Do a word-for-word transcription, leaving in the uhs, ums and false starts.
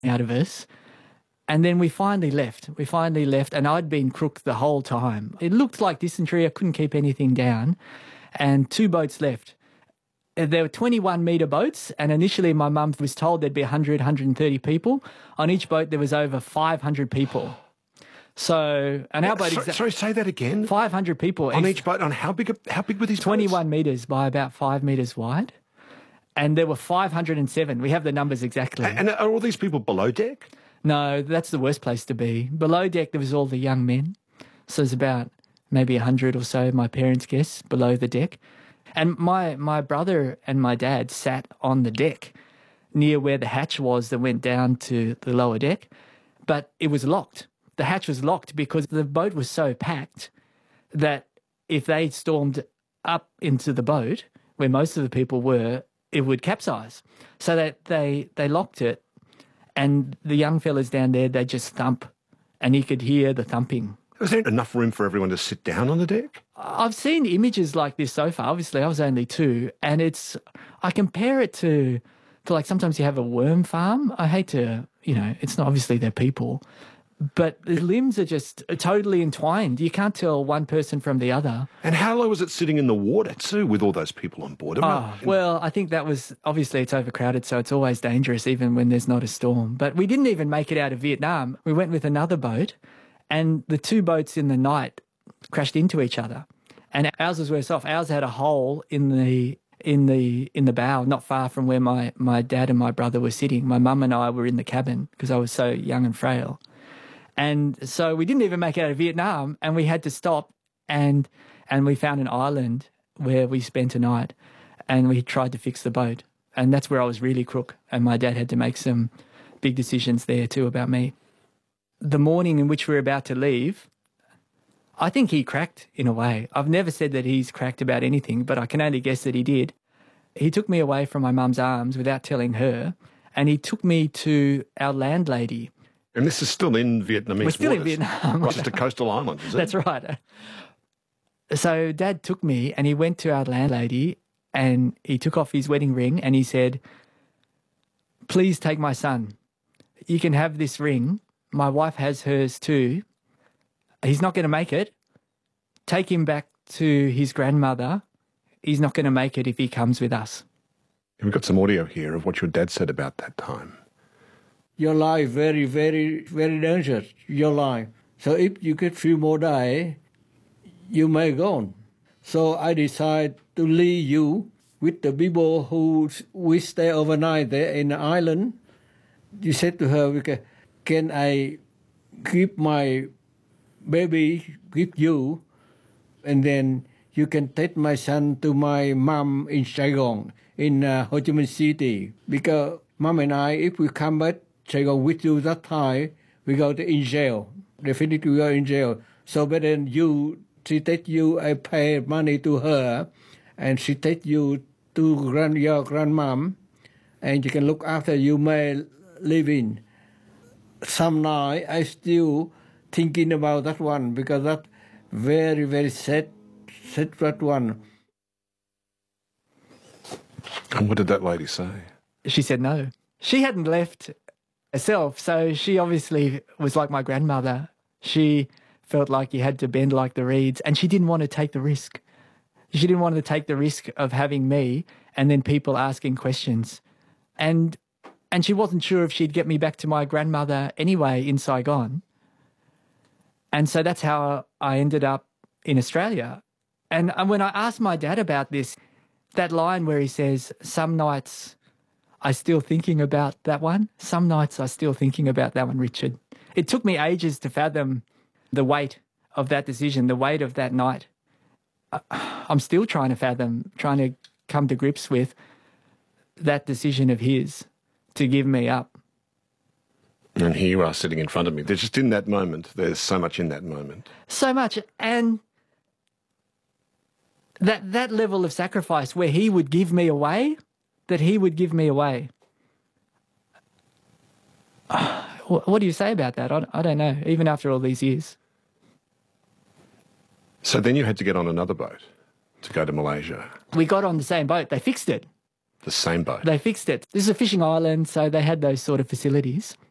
out of us. And then we finally left. We finally left, and I'd been crook the whole time. It looked like dysentery. I couldn't keep anything down. And two boats left. There were twenty-one metre boats, and initially my mum was told there'd be one hundred, one hundred thirty people. On each boat there was over five hundred people. So, and our boat... Sorry, sorry, say that again. five hundred people. On each boat, on how big, how big were these boats? twenty-one metres by about five metres wide. And there were five hundred seven. We have the numbers exactly. And are all these people below deck? No, that's the worst place to be. Below deck there was all the young men. So there's about maybe one hundred or so, my parents guess, below the deck. And my, my brother and my dad sat on the deck near where the hatch was that went down to the lower deck, but it was locked. The hatch was locked because the boat was so packed that if they stormed up into the boat, where most of the people were, it would capsize. So that they, they locked it, and the young fellas down there, they just thump, and you could hear the thumping. Was there enough room for everyone to sit down on the deck? I've seen images like this so far. Obviously, I was only two, and it's, I compare it to, to like sometimes you have a worm farm. I hate to, you know, it's not obviously they're people, but the limbs are just totally entwined. You can't tell one person from the other. And how low was it sitting in the water too with all those people on board? Oh, well, I think that was, obviously it's overcrowded, so it's always dangerous even when there's not a storm. But we didn't even make it out of Vietnam. We went with another boat, and the two boats in the night crashed into each other. And ours was worse off. Ours had a hole in the in the in the bow, not far from where my, my dad and my brother were sitting. My mum and I were in the cabin because I was so young and frail. And so we didn't even make it out of Vietnam, and we had to stop, and and we found an island where we spent a night, and we tried to fix the boat. And that's where I was really crook, and my dad had to make some big decisions there too about me. The morning in which we were about to leave, I think he cracked in a way. I've never said that he's cracked about anything, but I can only guess that he did. He took me away from my mum's arms without telling her, and he took me to our landlady. And this is still in Vietnamese We're still waters. in Vietnam. Right. Just a coastal island, is it? That's right. So Dad took me, and he went to our landlady, and he took off his wedding ring, and he said, "Please take my son. You can have this ring. My wife has hers too. He's not going to make it. Take him back to his grandmother. He's not going to make it if he comes with us." We've got some audio here of what your dad said about that time. Your life very, very, very dangerous, your life. So if you get few more days, you may go on. So I decide to leave you with the people who we stay overnight there in the island. You said to her, "Can I give my baby, give you, and then you can take my son to my mom in Saigon, in uh, Ho Chi Minh City, because mom and I, if we come back Saigon with you that time, we go to in jail. Definitely we go in jail. So but then you, she take you, I pay money to her, and she take you to grand, your grandmom, and you can look after you may live in." Some night I still thinking about that one, because that very, very sad, sad that one. And what did that lady say? She said no. She hadn't left herself, so she obviously was like my grandmother. She felt like you had to bend like the reeds, and she didn't want to take the risk. She didn't want to take the risk of having me and then people asking questions. And and she wasn't sure if she'd get me back to my grandmother anyway in Saigon. And so that's how I ended up in Australia. And when I asked my dad about this, that line where he says, "Some nights I still thinking about that one. Some nights I still thinking about that one, Richard." It took me ages to fathom the weight of that decision, the weight of that night. I'm still trying to fathom, trying to come to grips with that decision of his to give me up. And here you are sitting in front of me. There's just in that moment, there's so much in that moment. So much. And that that level of sacrifice where he would give me away, that he would give me away. What do you say about that? I don't know, even after all these years. So then you had to get on another boat to go to Malaysia. We got on the same boat. They fixed it. The same boat? They fixed it. This is a fishing island, so they had those sort of facilities.